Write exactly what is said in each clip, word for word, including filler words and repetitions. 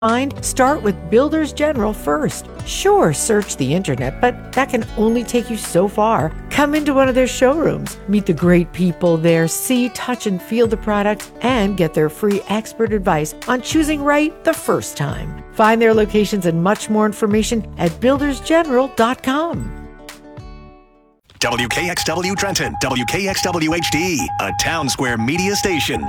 Find, start with Builders General first. Sure, search the internet, but that can only take you so far. Come into one of their showrooms, meet the great people there, see, touch, and feel the products, and get their free expert advice on choosing right the first time. Find their locations and much more information at builders general dot com. W K X W Trenton, W K X W H D, a Town Square media station.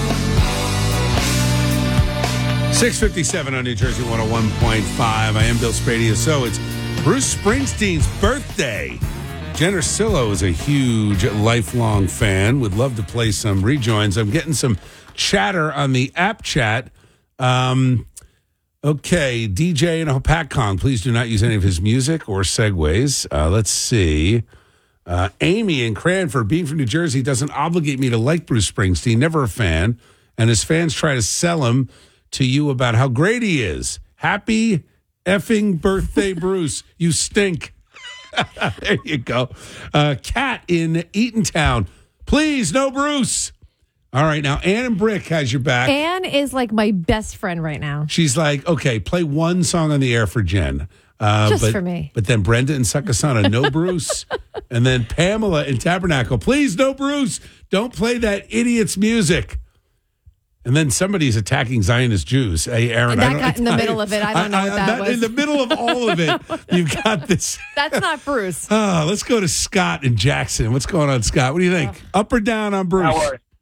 six fifty-seven on New Jersey one oh one point five. I am Bill Spradia. So it's Bruce Springsteen's birthday. Jen Ursillo is a huge, lifelong fan. Would love to play some rejoins. I'm getting some chatter on the app chat. Um, okay, D J and Pat Kong, please do not use any of his music or segues. Uh, let's see. Uh, Amy in Cranford, being from New Jersey, doesn't obligate me to like Bruce Springsteen. Never a fan. And his fans try to sell him to you about how great he is. Happy effing birthday, Bruce. You stink. There you go. Uh, Kat in Eatontown. Please, no Bruce. All right, now Ann and Brick has your back. Ann is like my best friend right now. She's like, okay, play one song on the air for Jen. Uh, Just but, for me. But then Brenda in Sucasana, no Bruce. And then Pamela in Tabernacle, please, no Bruce. Don't play that idiot's music. And then somebody's attacking Zionist Jews. Hey, Aaron, that I don't, got in the I, middle of it. I don't know I, what I, that, that was. In the middle of all of it, you've got this. That's not Bruce. Oh, let's go to Scott in Jackson. What's going on, Scott? What do you think? Oh. Up or down on Bruce?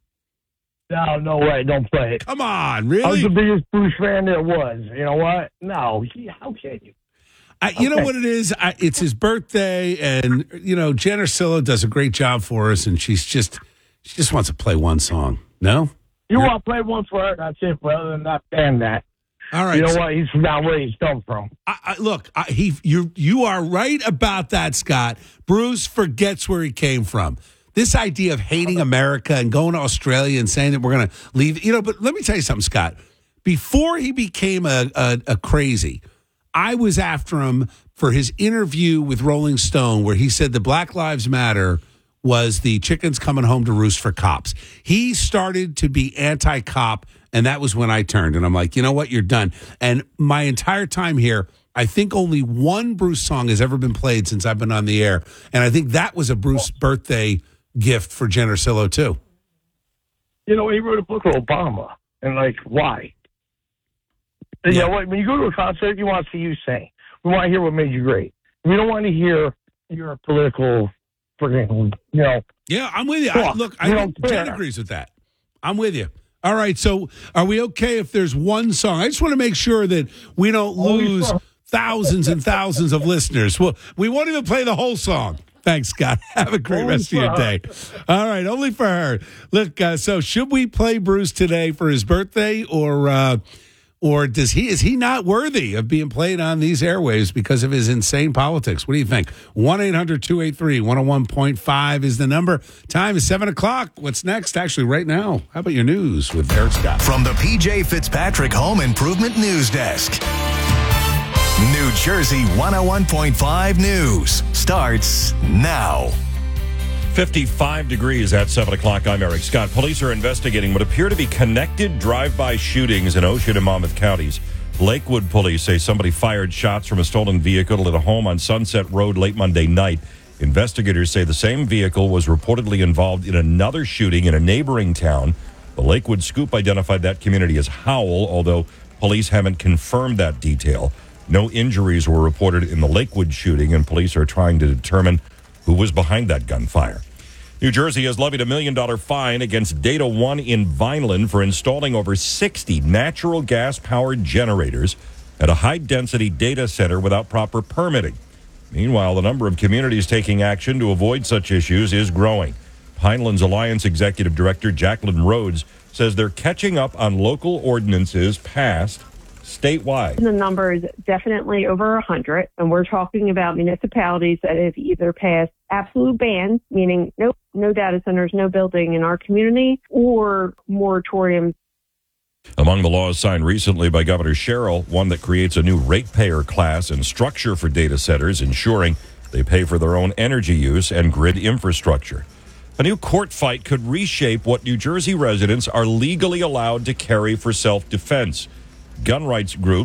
No, no way. Don't play it. Come on, really? I was the biggest Bruce fan there was. You know what? No. How can you? I, you okay. know what it is? I, it's his birthday, and, you know, Jen Ursillo does a great job for us, and she's just, she just wants to play one song. No? You want to play one for her? That's it. But other than that, damn that. All right. You know so, what? He's not where he's come from. I, I, look, I, he, you, you are right about that, Scott. Bruce forgets where he came from. This idea of hating America and going to Australia and saying that we're going to leave, you know, but let me tell you something, Scott. Before he became a, a, a crazy, I was after him for his interview with Rolling Stone where he said the Black Lives Matter was the chickens coming home to roost for cops. He started to be anti-cop, and that was when I turned. And I'm like, you know what? You're done. And my entire time here, I think only one Bruce song has ever been played since I've been on the air. And I think that was a Bruce birthday gift for Jen Ursillo, too. You know, he wrote a book with Obama. And, like, why? Yeah. You know what? When you go to a concert, you want to see you sing. We want to hear what made you great. We don't want to hear your political... Freaking, you know. Yeah, I'm with you. I, look, I think Jen agrees with that. I'm with you. All right, so are we okay if there's one song? I just want to make sure that we don't lose thousands and thousands of listeners. Well, we won't even play the whole song. Thanks, Scott. Have a great rest of your day. All right, only for her. Look, uh, so should we play Bruce today for his birthday, or uh, or does he is he not worthy of being played on these airwaves because of his insane politics? What do you think? one eight hundred two eight three one oh one point five is the number. Time is seven o'clock. What's next? Actually, right now. How about your news with Eric Scott? From the P J Fitzpatrick Home Improvement News Desk. New Jersey one oh one point five News starts now. fifty-five degrees at seven o'clock. I'm Eric Scott. Police are investigating what appear to be connected drive-by shootings in Ocean and Monmouth counties. Lakewood police say somebody fired shots from a stolen vehicle at a home on Sunset Road late Monday night. Investigators say the same vehicle was reportedly involved in another shooting in a neighboring town. The Lakewood Scoop identified that community as Howell, although police haven't confirmed that detail. No injuries were reported in the Lakewood shooting, and police are trying to determine who was behind that gunfire. New Jersey has levied a million dollar fine against Data One in Vineland for installing over sixty natural gas-powered generators at a high-density data center without proper permitting. Meanwhile, the number of communities taking action to avoid such issues is growing. Pinelands Alliance Executive Director Jacqueline Rhodes says they're catching up on local ordinances passed statewide. The number is definitely over one hundred, and we're talking about municipalities that have either passed absolute bans, meaning no, no data centers, no building in our community, or moratoriums. Among the laws signed recently by Governor Sherrill, one that creates a new ratepayer class and structure for data centers, ensuring they pay for their own energy use and grid infrastructure. A new court fight could reshape what New Jersey residents are legally allowed to carry for self-defense. Gun rights groups